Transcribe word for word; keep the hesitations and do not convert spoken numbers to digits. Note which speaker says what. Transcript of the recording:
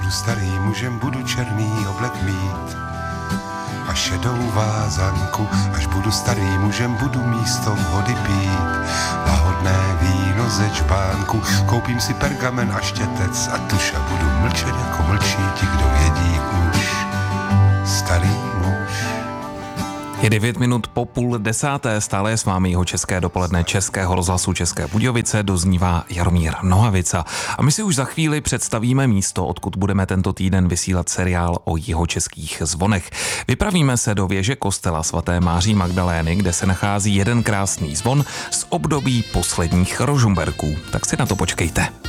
Speaker 1: budu starý mužem, budu černý oblek mít a šedou vázanku. Až budu starý mužem, budu místo vody pít lahodné víno ze čbánku. Koupím si pergamen a štětec a tuš a budu mlčet jako mlčí ti, kdo vědí už. Starý muž.
Speaker 2: Je devět minut po půl desáté, stále je s vámi Jihočeské dopoledne Českého rozhlasu České Budějovice, doznívá Jaromír Nohavica. A my si už za chvíli představíme místo, odkud budeme tento týden vysílat seriál o jihočeských zvonech. Vypravíme se do věže kostela svaté Máří Magdalény, kde se nachází jeden krásný zvon z období posledních Rožmberků. Tak si na to počkejte.